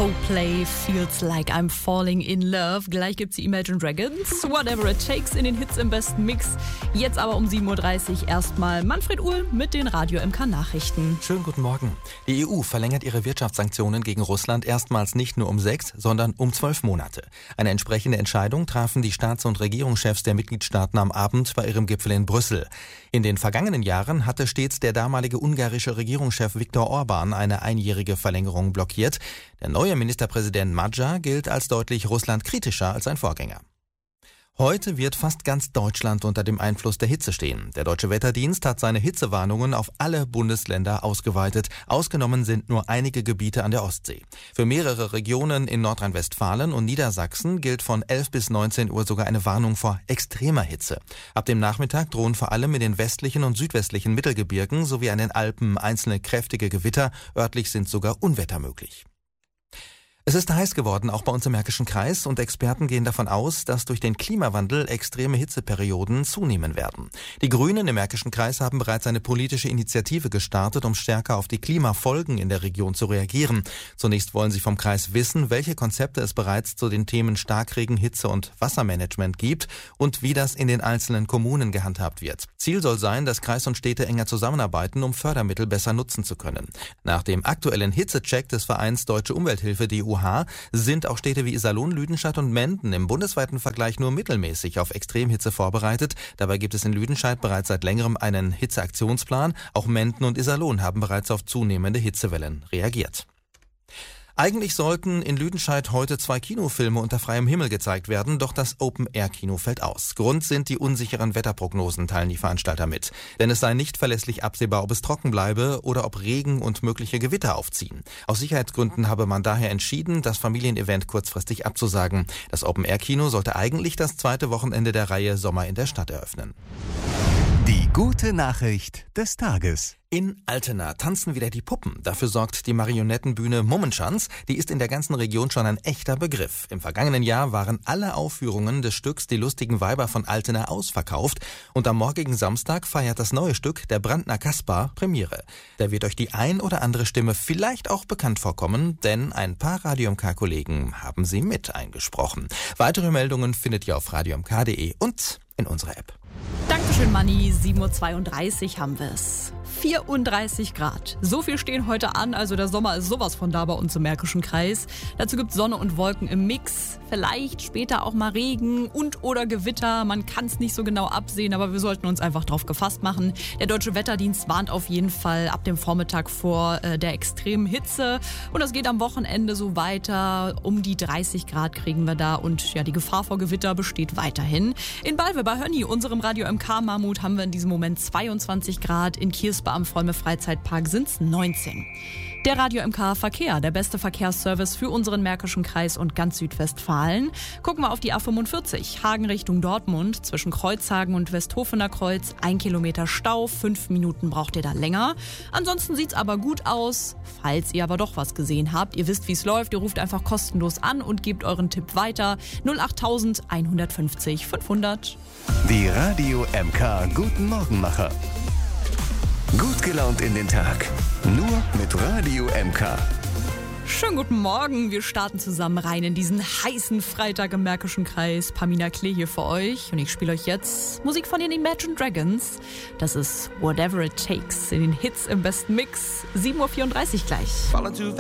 Coldplay, Feels Like I'm Falling in Love. Gleich gibt's die Imagine Dragons, Whatever It Takes in den Hits im besten Mix. Jetzt aber um 7.30 Uhr erstmal Manfred Uhl mit den Radio MK Nachrichten. Schönen guten Morgen. Die EU verlängert ihre Wirtschaftssanktionen gegen Russland erstmals nicht nur um 6, sondern um 12 Monate. Eine entsprechende Entscheidung trafen die Staats- und Regierungschefs der Mitgliedstaaten am Abend bei ihrem Gipfel in Brüssel. In den vergangenen Jahren hatte stets der damalige ungarische Regierungschef Viktor Orban eine einjährige Verlängerung blockiert. Der neue Ministerpräsident Magyar gilt als deutlich russlandkritischer als sein Vorgänger. Heute wird fast ganz Deutschland unter dem Einfluss der Hitze stehen. Der Deutsche Wetterdienst hat seine Hitzewarnungen auf alle Bundesländer ausgeweitet. Ausgenommen sind nur einige Gebiete an der Ostsee. Für mehrere Regionen in Nordrhein-Westfalen und Niedersachsen gilt von 11 bis 19 Uhr sogar eine Warnung vor extremer Hitze. Ab dem Nachmittag drohen vor allem in den westlichen und südwestlichen Mittelgebirgen sowie an den Alpen einzelne kräftige Gewitter. Örtlich sind sogar Unwetter möglich. Es ist heiß geworden, auch bei uns im Märkischen Kreis, und Experten gehen davon aus, dass durch den Klimawandel extreme Hitzeperioden zunehmen werden. Die Grünen im Märkischen Kreis haben bereits eine politische Initiative gestartet, um stärker auf die Klimafolgen in der Region zu reagieren. Zunächst wollen sie vom Kreis wissen, welche Konzepte es bereits zu den Themen Starkregen, Hitze und Wassermanagement gibt und wie das in den einzelnen Kommunen gehandhabt wird. Ziel soll sein, dass Kreis und Städte enger zusammenarbeiten, um Fördermittel besser nutzen zu können. Nach dem aktuellen Hitzecheck des Vereins Deutsche Umwelthilfe DUH sind auch Städte wie Iserlohn, Lüdenscheid und Menden im bundesweiten Vergleich nur mittelmäßig auf Extremhitze vorbereitet. Dabei gibt es in Lüdenscheid bereits seit längerem einen Hitzeaktionsplan. Auch Menden und Iserlohn haben bereits auf zunehmende Hitzewellen reagiert. Eigentlich sollten in Lüdenscheid heute 2 Kinofilme unter freiem Himmel gezeigt werden, doch das Open-Air-Kino fällt aus. Grund sind die unsicheren Wetterprognosen, teilen die Veranstalter mit. Denn es sei nicht verlässlich absehbar, ob es trocken bleibe oder ob Regen und mögliche Gewitter aufziehen. Aus Sicherheitsgründen habe man daher entschieden, das Familienevent kurzfristig abzusagen. Das Open-Air-Kino sollte eigentlich das zweite Wochenende der Reihe Sommer in der Stadt eröffnen. Die gute Nachricht des Tages. In Altena tanzen wieder die Puppen. Dafür sorgt die Marionettenbühne Mummenschanz. Die ist in der ganzen Region schon ein echter Begriff. Im vergangenen Jahr waren alle Aufführungen des Stücks Die lustigen Weiber von Altena ausverkauft. Und am morgigen Samstag feiert das neue Stück Der Brandner Kaspar Premiere. Da wird euch die ein oder andere Stimme vielleicht auch bekannt vorkommen, denn ein paar Radio MK-Kollegen haben sie mit eingesprochen. Weitere Meldungen findet ihr auf radiomk.de und in unserer App. Dankeschön, Manni. 7.32 Uhr haben wir es. 34 Grad. So viel stehen heute an, also der Sommer ist sowas von da bei uns im Märkischen Kreis. Dazu gibt es Sonne und Wolken im Mix. Vielleicht später auch mal Regen und oder Gewitter. Man kann es nicht so genau absehen, aber wir sollten uns einfach drauf gefasst machen. Der Deutsche Wetterdienst warnt auf jeden Fall ab dem Vormittag vor der extremen Hitze. Und das geht am Wochenende so weiter. Um die 30 Grad kriegen wir da und ja, die Gefahr vor Gewitter besteht weiterhin. In Balve bei Hönni, unserem Radio MK Mammut, haben wir in diesem Moment 22 Grad. In Kirspe am Volme Freizeitpark sind es 19. Der Radio MK Verkehr, der beste Verkehrsservice für unseren Märkischen Kreis und ganz Südwestfalen. Gucken wir auf die A45, Hagen Richtung Dortmund, zwischen Kreuzhagen und Westhofener Kreuz, 1 Kilometer Stau, 5 Minuten braucht ihr da länger. Ansonsten sieht's aber gut aus. Falls ihr aber doch was gesehen habt, ihr wisst, wie es läuft, ihr ruft einfach kostenlos an und gebt euren Tipp weiter. 08000 150 500. Die Radio MK Guten Morgenmacher. Gut gelaunt in den Tag. Nur mit Radio MK. Schönen guten Morgen. Wir starten zusammen rein in diesen heißen Freitag im Märkischen Kreis. Pamina Klee hier für euch. Und ich spiele euch jetzt Musik von den Imagine Dragons. Das ist Whatever It Takes in den Hits im besten Mix. 7.34 Uhr gleich.